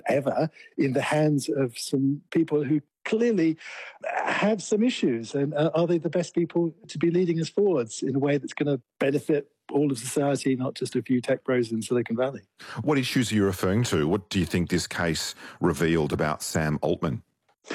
ever in the hands of some people who clearly have some issues. And are they the best people to be leading us forwards in a way that's going to benefit all of society, not just a few tech bros in Silicon Valley? What issues are you referring to? What do you think this case revealed about Sam Altman?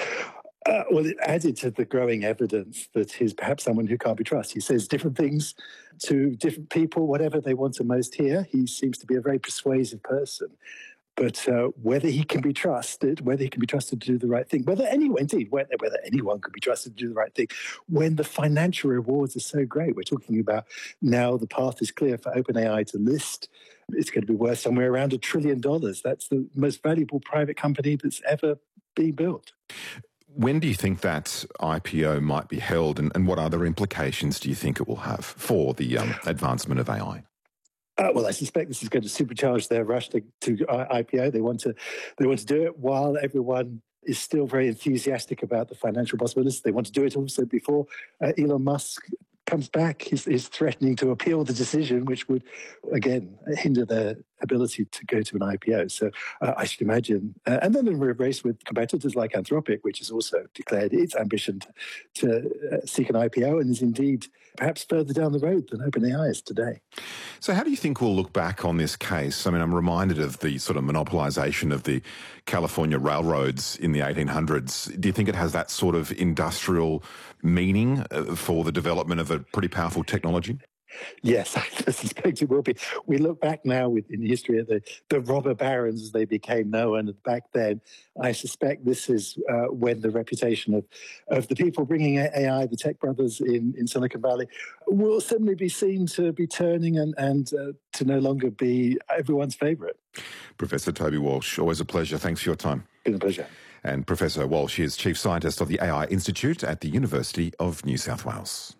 Well, it added to the growing evidence that he's perhaps someone who can't be trusted. He says different things to different people, whatever they want to most hear. He seems to be a very persuasive person. But whether he can be trusted to do the right thing, whether anyone could be trusted to do the right thing, when the financial rewards are so great. We're talking about now the path is clear for OpenAI to list. It's going to be worth somewhere around $1 trillion. That's the most valuable private company that's ever been built. When do you think that IPO might be held, and what other implications do you think it will have for the advancement of AI? Well, I suspect this is going to supercharge their rush to IPO. They want to do it while everyone is still very enthusiastic about the financial possibilities. They want to do it also before Elon Musk comes back. He's threatening to appeal the decision, which would, again, hinder their ability to go to an IPO. So I should imagine. And then in a race with competitors like Anthropic, which has also declared its ambition to seek an IPO and is indeed perhaps further down the road than OpenAI is today. So how do you think we'll look back on this case? I mean, I'm reminded of the sort of monopolisation of the California railroads in the 1800s. Do you think it has that sort of industrial meaning for the development of a pretty powerful technology? Yes, I suspect it will be. We look back now in history at the robber barons as they became known, and back then, I suspect this is when the reputation of the people bringing AI, the tech brothers in Silicon Valley, will suddenly be seen to be turning and to no longer be everyone's favourite. Professor Toby Walsh, always a pleasure. Thanks for your time. It's been a pleasure. And Professor Walsh is Chief Scientist of the AI Institute at the University of New South Wales.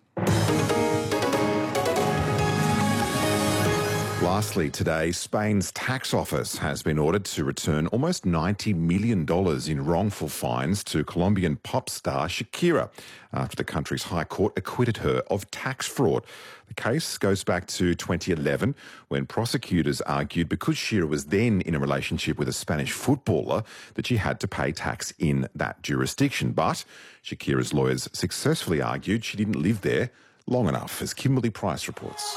Lastly today, Spain's tax office has been ordered to return almost $90 million in wrongful fines to Colombian pop star Shakira after the country's High Court acquitted her of tax fraud. The case goes back to 2011 when prosecutors argued because Shakira was then in a relationship with a Spanish footballer that she had to pay tax in that jurisdiction. But Shakira's lawyers successfully argued she didn't live there long enough, as Kimberly Price reports.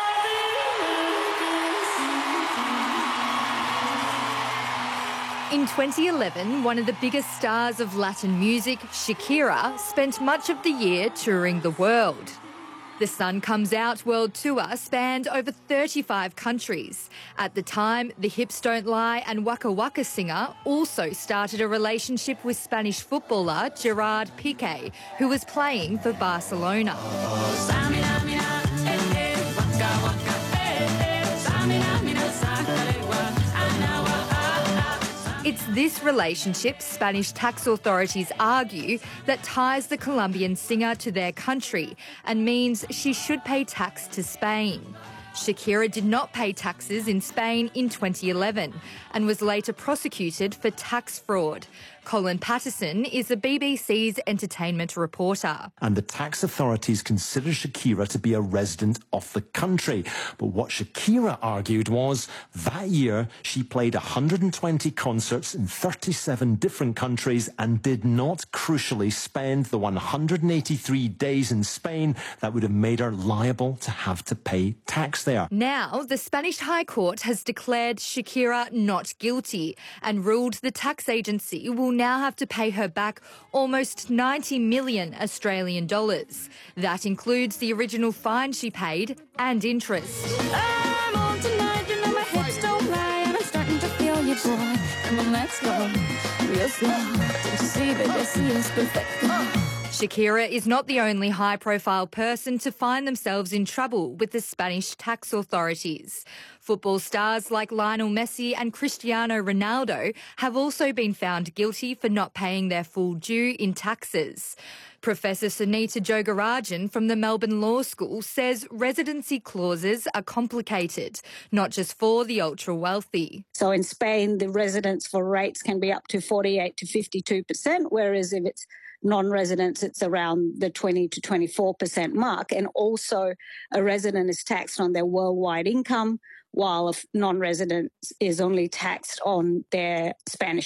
In 2011, one of the biggest stars of Latin music, Shakira, spent much of the year touring the world. The Sun Comes Out World Tour spanned over 35 countries. At the time, the Hips Don't Lie and Waka Waka singer also started a relationship with Spanish footballer Gerard Piqué, who was playing for Barcelona. It's this relationship, Spanish tax authorities argue, that ties the Colombian singer to their country and means she should pay tax to Spain. Shakira did not pay taxes in Spain in 2011 and was later prosecuted for tax fraud. Colin Patterson is the BBC's entertainment reporter. And the tax authorities consider Shakira to be a resident of the country. But what Shakira argued was that year she played 120 concerts in 37 different countries and did not crucially spend the 183 days in Spain that would have made her liable to have to pay tax there. Now, the Spanish High Court has declared Shakira not guilty and ruled the tax agency will now have to pay her back almost 90 million Australian dollars. That includes the original fine she paid and interest. I'm on tonight, you know my hips don't lie, and I'm starting to feel you, boy. Come on, let's go real slow. Don't you see that this is perfect? Shakira is not the only high-profile person to find themselves in trouble with the Spanish tax authorities. Football stars like Lionel Messi and Cristiano Ronaldo have also been found guilty for not paying their full due in taxes. Professor Sunita Jogarajan from the Melbourne Law School says residency clauses are complicated, not just for the ultra-wealthy. So in Spain, the residence for rates can be up to 48 to 52%, whereas if it's non-residents, it's around the 20 to 24% mark. And also a resident is taxed on their worldwide income, while a non-resident is only taxed on their Spanish